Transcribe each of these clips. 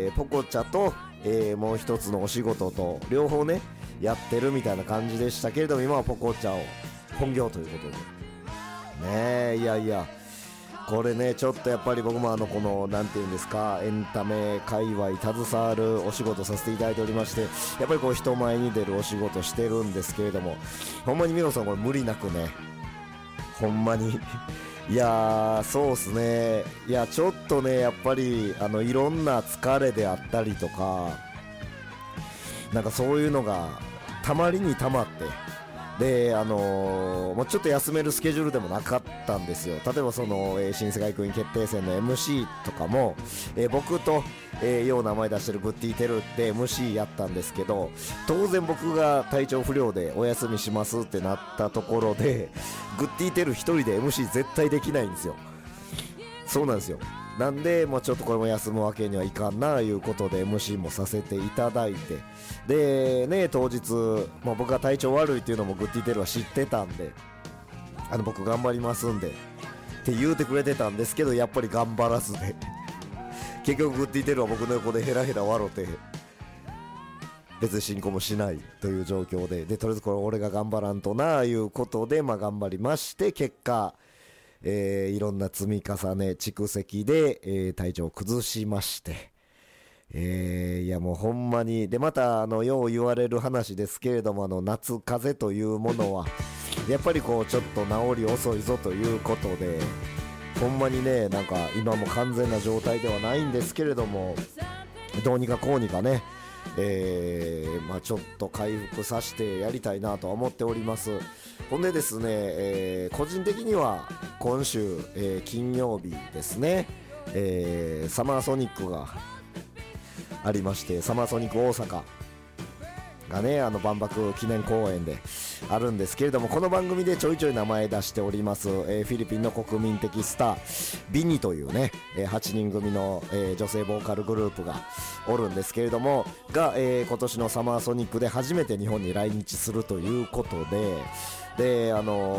ポコチャと、もう一つのお仕事と両方ねやってるみたいな感じでしたけれども、今はポコチャを本業ということでね。いやいや、これねちょっとやっぱり僕もこのなんていうんですか、エンタメ界隈携わるお仕事させていただいておりまして、やっぱりこう人前に出るお仕事してるんですけれども、ほんまにミロさんこれ無理なくね、ほんまにいやーそうっすね。いやちょっとねやっぱりいろんな疲れであったりとか、なんかそういうのがたまりにたまって、でもうちょっと休めるスケジュールでもなかったんですよ。例えばその、新世界クイーン決定戦の MC とかも、僕と、よう名前出してるグッディテルって MC やったんですけど、当然僕が体調不良でお休みしますってなったところで、グッディテル一人で MC 絶対できないんですよ。そうなんですよ。なんで、ちょっとこれも休むわけにはいかんないうことで MC もさせていただいて、でね当日、僕が体調悪いっていうのもグッディテルは知ってたんで、僕頑張りますんでって言うてくれてたんですけど、やっぱり頑張らずで結局グッディテルは僕の横でヘラヘラ笑って別に進行もしないという状況で、とりあえずこれ俺が頑張らんとないうことで、頑張りまして、結果いろんな積み重ね蓄積で、体調を崩しまして、いやもうほんまにで、またよう言われる話ですけれども、夏風邪というものはやっぱりこうちょっと治り遅いぞということで、ほんまにねなんか今も完全な状態ではないんですけれども、どうにかこうにかね、ちょっと回復させてやりたいなとは思っております。ほんでですね、個人的には今週、金曜日ですね、サマーソニックがありまして、サマーソニック大阪がね万博記念公演であるんですけれども、この番組でちょいちょい名前出しております、フィリピンの国民的スタービニというね、8人組の、女性ボーカルグループがおるんですけれどもが、今年のサマーソニックで初めて日本に来日するということで、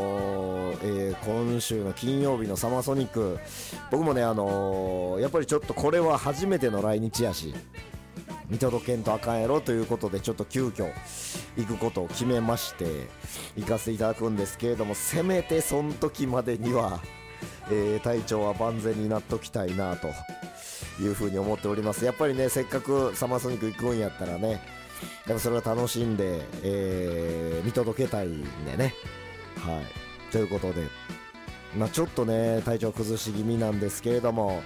今週の金曜日のサマーソニック、僕もねやっぱりちょっとこれは初めての来日やし見届けんとあかんやろということで、ちょっと急遽行くことを決めまして行かせていただくんですけれども、せめてその時までには、体調は万全になっときたいなというふうに思っております。やっぱりねせっかくサマーソニック行くんやったらね、やっぱそれは楽しんで、見届けたいんでね、はいということで、ちょっとね体調崩し気味なんですけれども、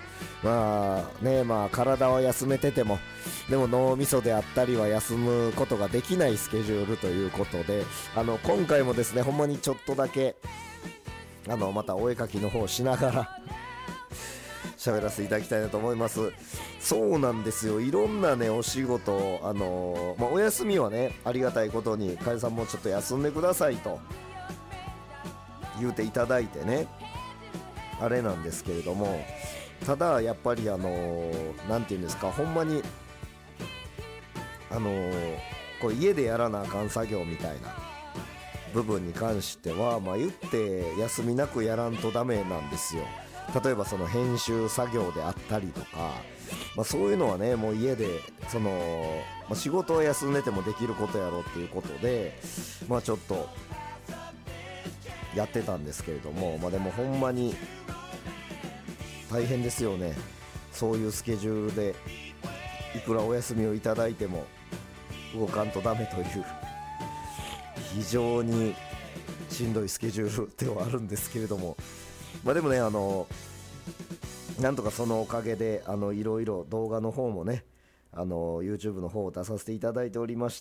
体は休めててもでも脳みそであったりは休むことができないスケジュールということで、今回もですねほんまにちょっとだけまたお絵かきの方しながら喋らせていただきたいなと思います。そうなんですよ、いろんなねお仕事お休みはねありがたいことにかえさんもちょっと休んでくださいと言うていただいてねあれなんですけれども、ただやっぱりなんていうんですか、ほんまにこう家でやらなあかん作業みたいな部分に関しては、言って休みなくやらんとダメなんですよ。例えばその編集作業であったりとか、そういうのはねもう家で仕事は休んでてもできることやろっていうことでちょっとやってたんですけれども、でもほんまに大変ですよね。そういうスケジュールでいくらお休みをいただいても動かんとダメという非常にしんどいスケジュールではあるんですけれども、でもねなんとかそのおかげでいろいろ動画の方もねYouTube の方を出させていただいておりまして、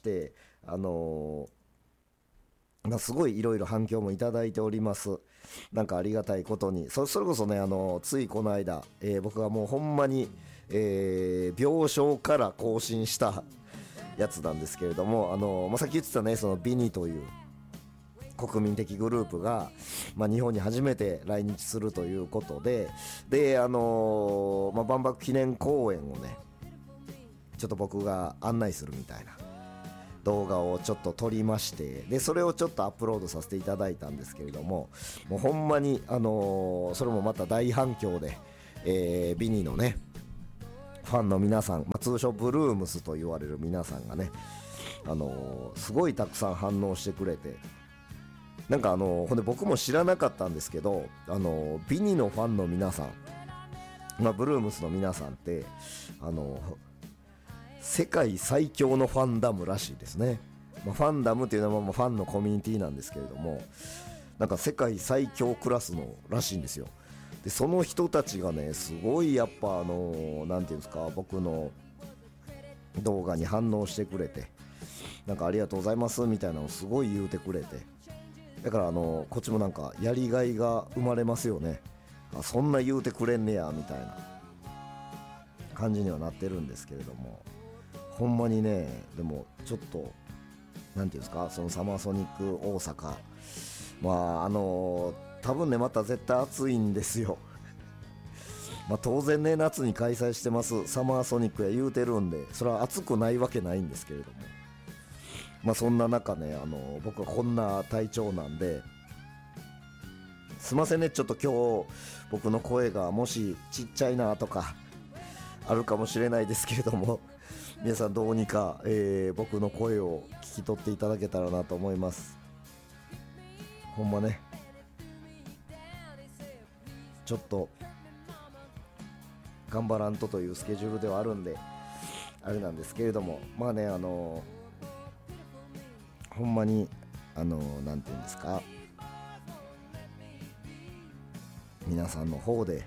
すごいいろいろ反響もいただいております。なんかありがたいことにそれこそねついこの間、僕がもうほんまに、病床から更新したやつなんですけれども、さっき言ってたねそのビニという国民的グループが、日本に初めて来日するということで、万博記念公演をねちょっと僕が案内するみたいな動画をちょっと撮りまして、でそれをちょっとアップロードさせていただいたんですけれども、もうほんまにそれもまた大反響で、ビニのねフファンの皆さん、通称ブルームスと言われる皆さんがね、すごいたくさん反応してくれて、なんかほんで僕も知らなかったんですけど、ビニのファンの皆さん、ブルームスの皆さんって世界最強のファンダムらしいですね。ファンダムっていうのはファンのコミュニティなんですけれども、なんか世界最強クラスのらしいんですよ。でその人たちがね、すごいやっぱなんていうんですか、僕の動画に反応してくれて、なんかありがとうございますみたいなのをすごい言うてくれて、だからこっちもなんかやりがいが生まれますよね。そんな言うてくれんねやみたいな感じにはなってるんですけれども、ほんまにね、でもちょっとなんていうんですか、そのサマーソニック大阪、多分ねまた絶対暑いんですよ当然ね、夏に開催してますサマーソニックや言うてるんで、それは暑くないわけないんですけれども、そんな中ね、僕はこんな体調なんで、すいませんね、ちょっと今日僕の声がもしちっちゃいなとかあるかもしれないですけれども、皆さんどうにか、僕の声を聞き取っていただけたらなと思います。ほんまね、ちょっと頑張らんとというスケジュールではあるんであれなんですけれども、ほんまになんていうんですか、皆さんの方で、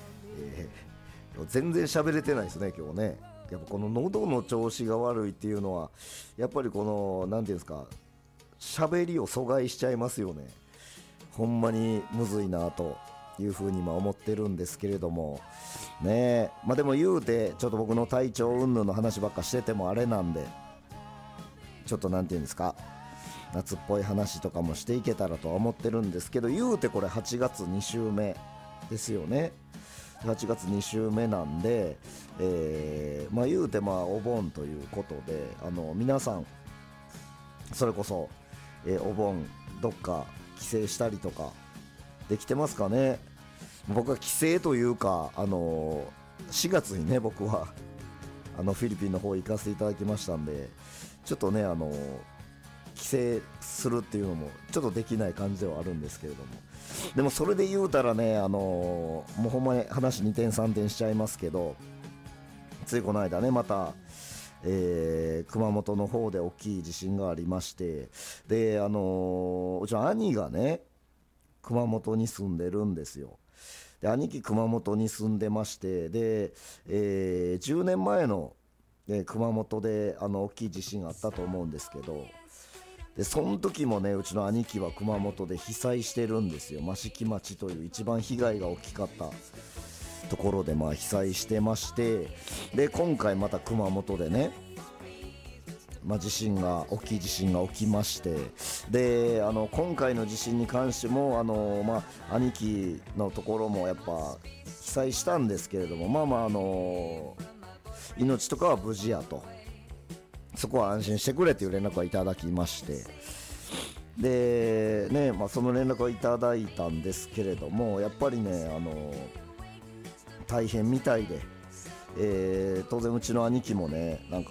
全然喋れてないですね今日ね。やっぱこの喉の調子が悪いっていうのは、やっぱりこのなんていうんですか、喋りを阻害しちゃいますよね。ほんまにむずいなというふうに思ってるんですけれどもね。でも言うてちょっと僕の体調云々の話ばっかしててもあれなんで、ちょっとなんていうんですか、夏っぽい話とかもしていけたらとは思ってるんですけど、言うてこれ8月2週目ですよね。8月2週目なんで、言うてお盆ということで、皆さんそれこそ、お盆どっか帰省したりとかできてますかね。僕は帰省というか、4月にね、僕はフィリピンの方行かせていただきましたんで、ちょっとね帰省するっていうのもちょっとできない感じではあるんですけれども、でもそれで言うたらね、もうほんまに話2点3点しちゃいますけど、ついこの間ねまた、熊本の方で大きい地震がありまして、でうちの兄がね熊本に住んでるんですよ。で兄貴熊本に住んでまして、で、10年前の、熊本で大きい地震があったと思うんですけど、でその時もね、うちの兄貴は熊本で被災してるんですよ。益城町という一番被害が大きかったところで被災してまして、で今回また熊本でね、大きい地震が起きまして、で今回の地震に関しても兄貴のところもやっぱ被災したんですけれども、命とかは無事やと、そこは安心してくれという連絡はいただきまして、でね、その連絡をいただいたんですけれども、やっぱりね大変みたいで、当然うちの兄貴もね、なんか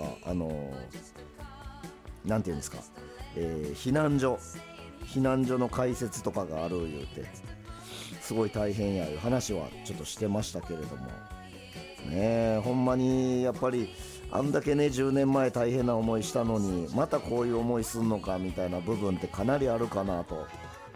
なんていうんですか、避難所の開設とかがある言うて、すごい大変やいう話はちょっとしてましたけれどもね。ほんまにやっぱりあんだけね10年前大変な思いしたのに、またこういう思いすんのかみたいな部分ってかなりあるかなと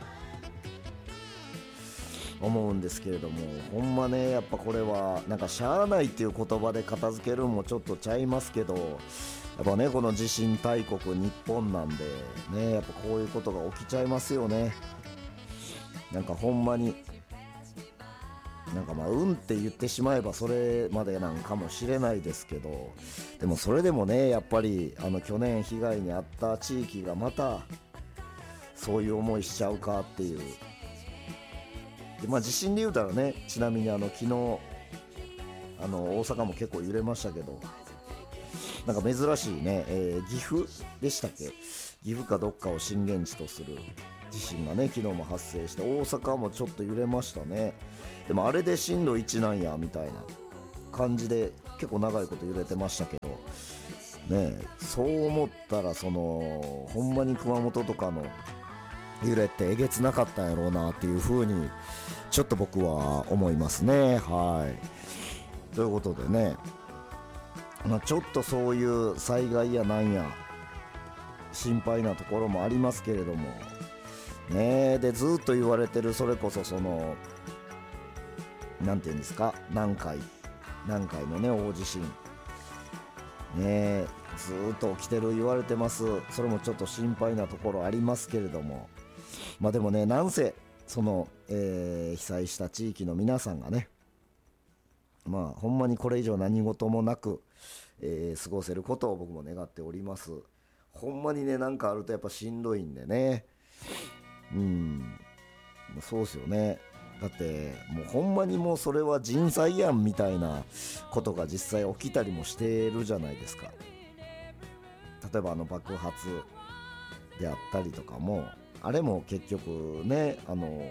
思うんですけれども、ほんまね、やっぱこれはなんかしゃあないっていう言葉で片付けるのもちょっとちゃいますけど、やっぱねこの地震大国日本なんでね、やっぱこういうことが起きちゃいますよね。なんかほんまになんか運って言ってしまえばそれまでなんかもしれないですけど、でもそれでもね、やっぱり去年被害に遭った地域がまたそういう思いしちゃうかっていう。で地震で言うたらね、ちなみに昨日大阪も結構揺れましたけど、なんか珍しいね、岐阜でしたっけ、岐阜かどっかを震源地とする地震がね昨日も発生して、大阪もちょっと揺れましたね。でもあれで震度1なんやみたいな感じで結構長いこと揺れてましたけどね。そう思ったらほんまに熊本とかの揺れってえげつなかったんやろうなっていう風にちょっと僕は思いますね。はいということでね、ちょっとそういう災害やなんや心配なところもありますけれどもね。でずっと言われてるそれこそなんていうんですか、南海のね大地震ね、ずっと起きてる言われてます。それもちょっと心配なところありますけれども、でもね、なんせ被災した地域の皆さんがね、ほんまにこれ以上何事もなく、過ごせることを僕も願っております。ほんまにね、なんかあるとやっぱしんどいんでね。そうですよね。だってもうほんまにもうそれは人災やんみたいなことが実際起きたりもしてるじゃないですか。例えば爆発であったりとかも、あれも結局ね、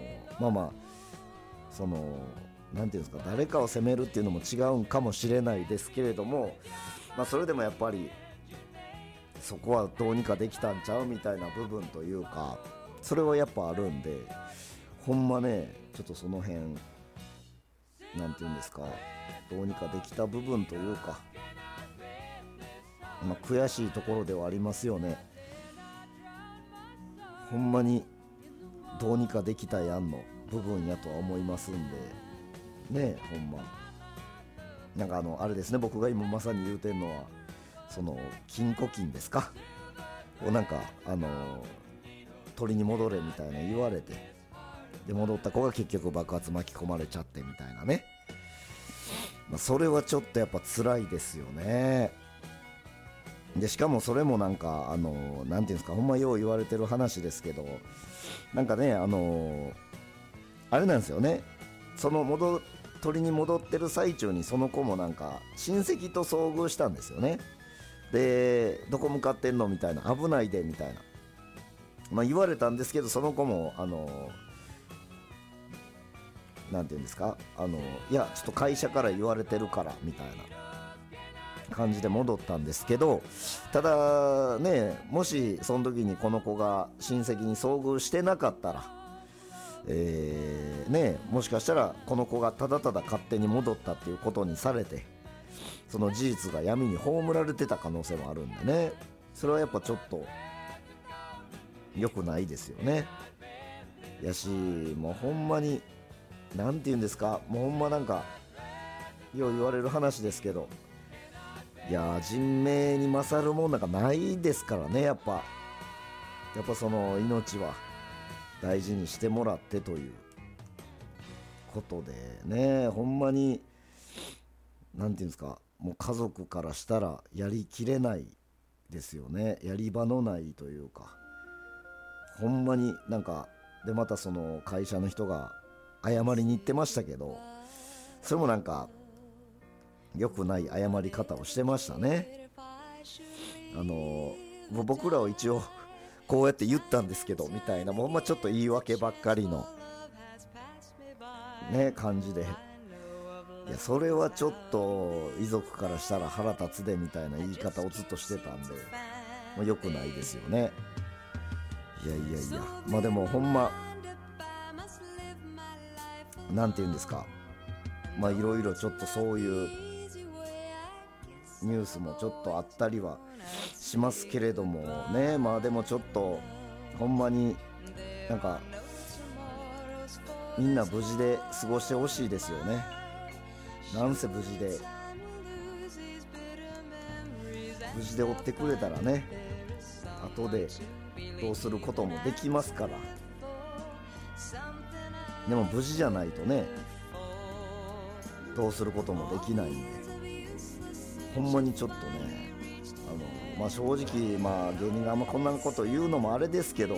なんていうんですか、誰かを責めるっていうのも違うんかもしれないですけれども、それでもやっぱりそこはどうにかできたんちゃうみたいな部分というか、それはやっぱあるんで、ほんまね、ちょっとその辺なんていうんですか、どうにかできた部分というか、悔しいところではありますよね。ほんまにどうにかできたやんの部分やとは思いますんでね。ほんまなんかあれですね、僕が今まさに言うてんのは金庫金ですかを鳥に戻れみたいな言われて、で戻った子が結局爆発巻き込まれちゃってみたいなね。それはちょっとやっぱ辛いですよね。でしかもそれもなんかなんていうんですか、ほんまよう言われてる話ですけど、なんかねあれなんですよね、鳥に戻ってる最中にその子もなんか親戚と遭遇したんですよね。でどこ向かってんのみたいな、危ないでみたいな、言われたんですけど、その子もなんていうんですか、いやちょっと会社から言われてるからみたいな感じで戻ったんですけど、ただね、もしその時にこの子が親戚に遭遇してなかったら、もしかしたらこの子がただただ勝手に戻ったっていうことにされて、その事実が闇に葬られてた可能性もあるんでね。それはやっぱちょっと良くないですよね。やし、もうほんまになんて言うんですか、もうほんまなんかよう言われる話ですけど、いや人命に勝るもんなんかないですからね。やっぱその命は大事にしてもらってということでね、ほんまになんていうんですか、もう家族からしたらやりきれないですよね。やり場のないというか、ほんまになんかで、またその会社の人が謝りに行ってましたけど、それもなんか良くない謝り方をしてましたね。もう僕らを一応こうやって言ったんですけどみたいな、もうほんまちょっと言い訳ばっかりのね感じで、いやそれはちょっと遺族からしたら腹立つでみたいな言い方をずっとしてたんで、もう良くないですよね。いやでもほんまなんて言うんですか、いろいろちょっとそういうニュースもちょっとあったりはしますけれどもね。でもちょっとほんまになんかみんな無事で過ごしてほしいですよね。なんせ無事で追ってくれたらね、後でどうすることもできますから。でも無事じゃないとね、どうすることもできないんで、ほんまにちょっとね、正直芸人があんまこんなこと言うのもあれですけど、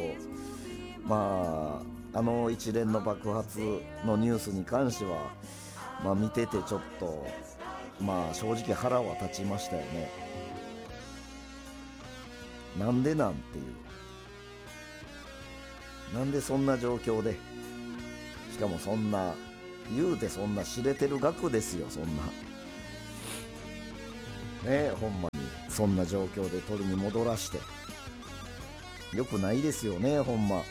一連の爆発のニュースに関しては、見ててちょっと正直腹は立ちましたよね。なんでなんていう、なんでそんな状況で、しかもそんな言うてそんな知れてる額ですよ。そんなね、ほんまにそんな状況で取りに戻らしてよくないですよね、ほんま。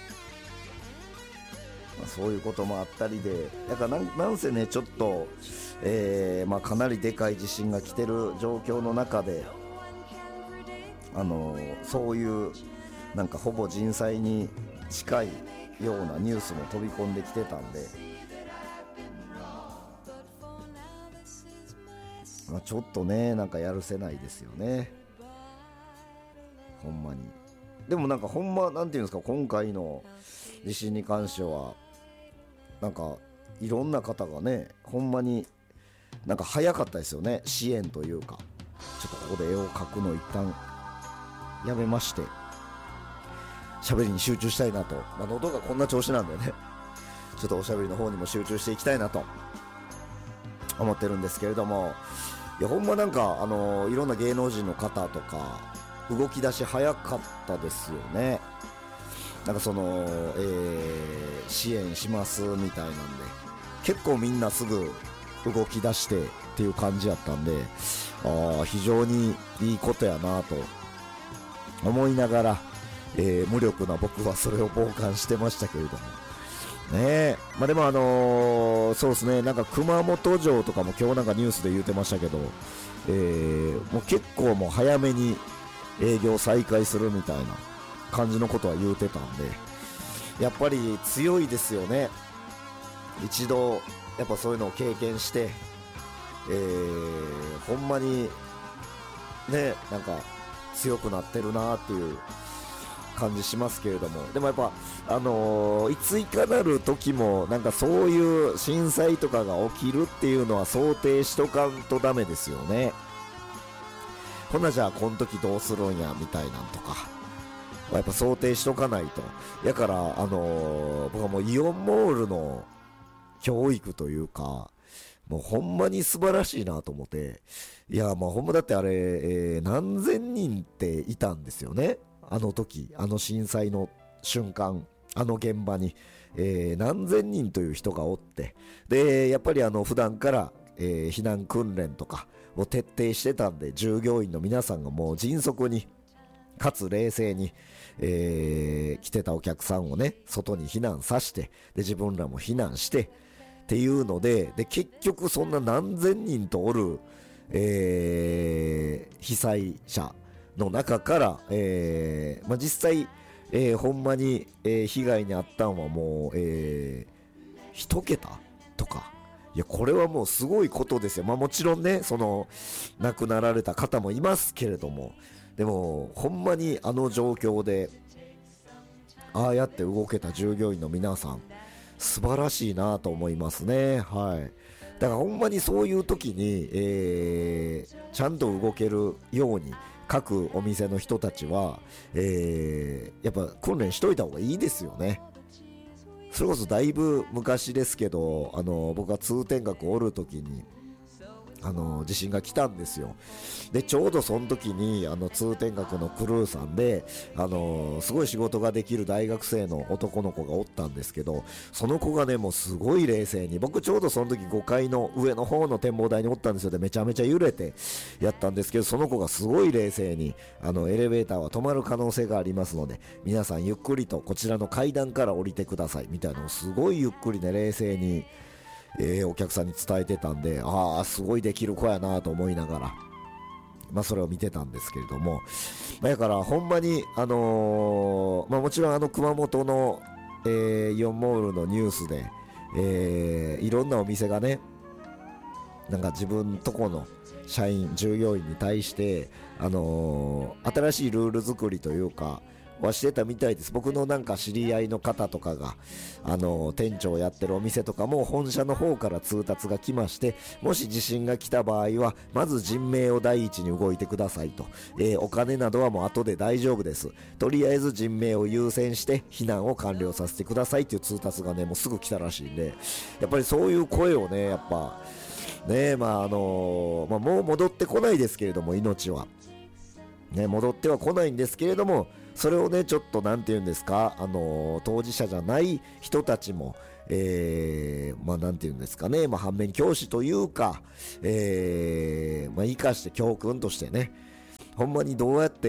そういうこともあったりで、だからなんせね、ちょっと、かなりでかい地震が来てる状況の中で、そういうなんかほぼ人災に近いようなニュースも飛び込んできてたんで、ちょっとね、なんかやるせないですよね、ほんまに。でもなんかほんま、なんていうんですか、今回の地震に関してはなんかいろんな方がね、ほんまになんか早かったですよね、支援というか。ちょっとここで絵を描くの一旦やめまして喋りに集中したいなと、喉がこんな調子なんでね、ちょっとおしゃべりの方にも集中していきたいなと思ってるんですけれども、いやほんまなんかいろんな芸能人の方とか動き出し早かったですよね。なんかその、支援しますみたいなんで、結構みんなすぐ動き出してっていう感じやったんで、非常にいいことやなと思いながら、無力な僕はそれを傍観してましたけれどもね。でもそうですね、なんか熊本城とかも今日なんかニュースで言うてましたけど、もう結構もう早めに営業再開するみたいな感じのことは言うてたんで、やっぱり強いですよね。一度やっぱそういうのを経験して、ほんまにね、なんか強くなってるなっていう感じしますけれども、でもやっぱいついかなる時もなんかそういう震災とかが起きるっていうのは想定しとかんとダメですよね。ほなじゃあこの時どうするんやみたいなんとかやっぱ想定しとかないと。やから僕はもうイオンモールの教育というか、もうほんまに素晴らしいなと思って。いやほんまだってあれ、何千人っていたんですよね、あの時、震災の瞬間、現場に、何千人という人がおって、でやっぱり普段から、避難訓練とかを徹底してたんで、従業員の皆さんがもう迅速にかつ冷静に、来てたお客さんをね外に避難させて、で自分らも避難してっていうので、結局そんな何千人とおる、被災者の中から、実際、ほんまに、被害に遭ったんはもう、1桁とか、いやこれはもうすごいことですよ。もちろんね、その亡くなられた方もいますけれども、でもほんまに状況でああやって動けた従業員の皆さん素晴らしいなと思いますね。はい。だからほんまにそういう時に、ちゃんと動けるように各お店の人たちは、やっぱ訓練しといた方がいいですよね。それこそだいぶ昔ですけど、僕が通天閣おる時に地震が来たんですよ。でちょうどその時に通天閣のクルーさんで、すごい仕事ができる大学生の男の子がおったんですけど、その子がねもうすごい冷静に、僕ちょうどその時5階の上の方の展望台におったんですよ。でめちゃめちゃ揺れてやったんですけど、その子がすごい冷静にエレベーターは止まる可能性がありますので皆さんゆっくりとこちらの階段から降りてくださいみたいなのをすごいゆっくりね冷静にお客さんに伝えてたんで、すごいできる子やなと思いながら、それを見てたんですけれども、だからほんまにもちろん熊本の、イオンモールのニュースで、いろんなお店がねなんか自分とこの社員従業員に対して、新しいルール作りというかはしてたみたいです。僕のなんか知り合いの方とかが店長やってるお店とかも本社の方から通達が来まして、もし地震が来た場合はまず人命を第一に動いてくださいと、お金などはもう後で大丈夫です、とりあえず人命を優先して避難を完了させてくださいっていう通達がねもうすぐ来たらしいんで、やっぱりそういう声をねやっぱねもう戻ってこないですけれども、命はね戻ってはこないんですけれども、 それをねちょっとなんて言うんですか、当事者じゃない人たちもなんて言うんですかね、反面教師というか、生かして教訓としてね、ほんまにどうやって、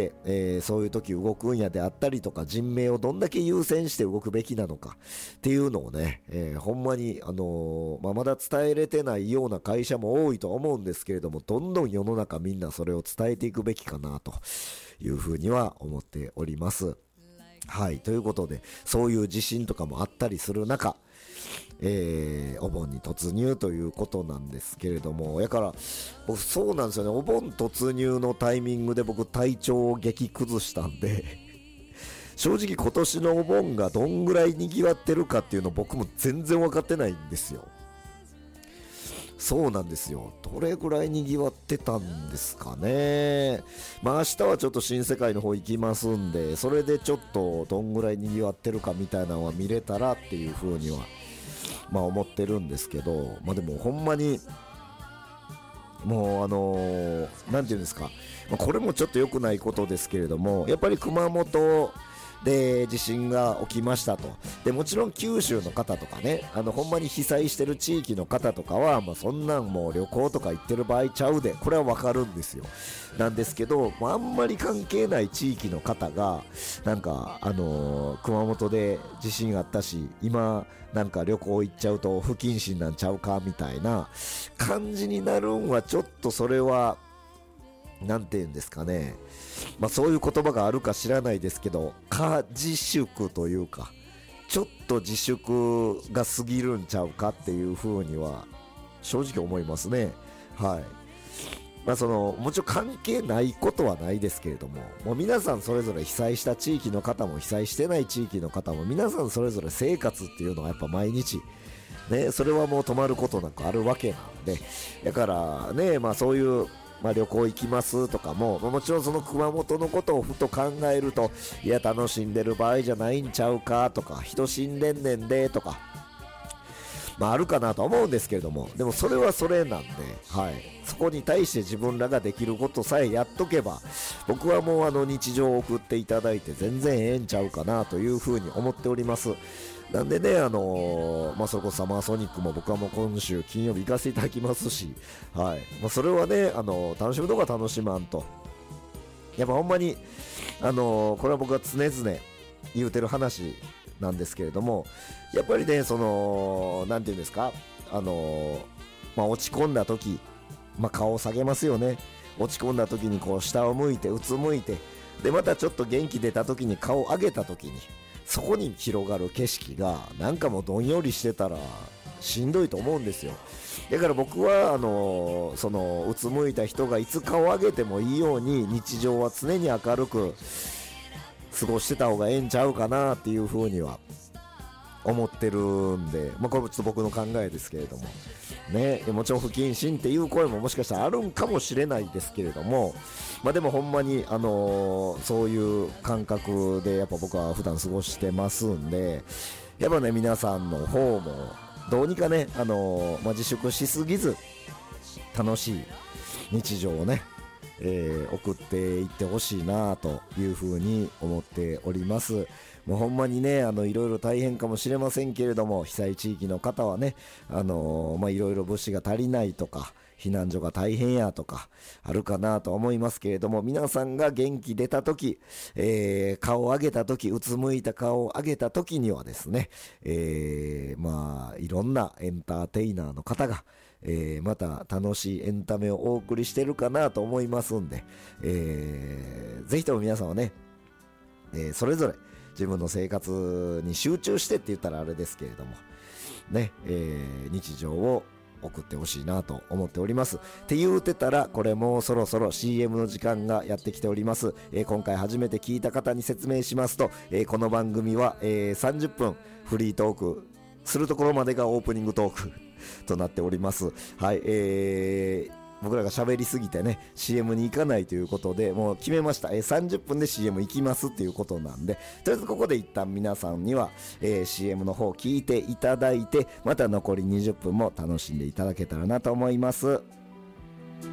そういう時動くんやであったりとか、人命をどんだけ優先して動くべきなのかっていうのをね、ほんまに、まだ伝えれてないような会社も多いと思うんですけれども、どんどん世の中みんなそれを伝えていくべきかなというふうには思っております。はい、ということで、そういう地震とかもあったりする中、お盆に突入ということなんですけれども、やから僕そうなんですよね、お盆突入のタイミングで僕体調を激崩したんで正直今年のお盆がどんぐらい賑わってるかっていうの僕も全然分かってないんですよ。そうなんですよ、どれぐらい賑わってたんですかね。明日はちょっと新世界の方行きますんで、それでちょっとどんぐらい賑わってるかみたいなのは見れたらっていう風には思ってるんですけど、でもほんまにもうなんていうんですか、これもちょっと良くないことですけれども、やっぱり熊本で地震が起きましたと。でもちろん九州の方とかね、ほんまに被災してる地域の方とかは、そんなんもう旅行とか行ってる場合ちゃうで、これはわかるんですよ。なんですけど、あんまり関係ない地域の方がなんか熊本で地震あったし、今なんか旅行行っちゃうと不謹慎なんちゃうかみたいな感じになるんは、ちょっとそれはなんて言うんですかね、そういう言葉があるか知らないですけど、過自粛というか、ちょっと自粛が過ぎるんちゃうかっていう風には正直思いますね。はい。もちろん関係ないことはないですけれども、もう皆さんそれぞれ被災した地域の方も被災してない地域の方も、皆さんそれぞれ生活っていうのはやっぱ毎日ね、それはもう止まることなくあるわけなんで、だからね、そういう旅行行きますとかも、もちろんその熊本のことをふと考えると、いや楽しんでる場合じゃないんちゃうかとか、人死んでんねんでとか、あるかなと思うんですけれども、でもそれはそれなんで、はい、そこに対して自分らができることさえやっとけば、僕はもう日常を送っていただいて全然ええんちゃうかなというふうに思っております。なんでね、それこそサマーソニックも僕はもう今週金曜日行かせていただきますし、はい、それはね、楽しむのが楽しまんと。やっぱほんまに、これは僕は常々言うてる話なんですけれども、やっぱりね、なんていうんですか、落ち込んだ時、顔を下げますよね。落ち込んだ時にこう下を向いて、うつむいて、でまたちょっと元気出た時に顔を上げた時に、そこに広がる景色がなんかもうどんよりしてたらしんどいと思うんですよ。だから僕はうつむいた人がいつ顔を上げてもいいように、日常は常に明るく過ごしてた方がええんちゃうかなっていう風には思ってるんで、これもちょっと僕の考えですけれどもね、もちろん不謹慎っていう声ももしかしたらあるんかもしれないですけれども、でもほんまにそういう感覚でやっぱ僕は普段過ごしてますんで、やっぱね皆さんの方もどうにかね自粛しすぎず楽しい日常をね送っていってほしいなというふうに思っております。もうほんまにねいろいろ大変かもしれませんけれども、被災地域の方はねいろいろ物資が足りないとか避難所が大変やとかあるかなと思いますけれども、皆さんが元気出た時、顔を上げた時、うつむいた顔を上げた時にはですね、いろんなエンターテイナーの方がまた楽しいエンタメをお送りしてるかなと思いますんで、ぜひとも皆さんはね、それぞれ自分の生活に集中してって言ったらあれですけれどもね、日常を送ってほしいなと思っております。って言うてたらこれもうそろそろ CM の時間がやってきております。今回初めて聞いた方に説明しますと、この番組は、30分フリートークするところまでがオープニングトークとなっております。はい、僕らが喋りすぎてね CM に行かないということでもう決めました。30分で CM 行きますっていうことなんで、とりあえずここで一旦皆さんには、CM の方聞いていただいて、また残り20分も楽しんでいただけたらなと思います。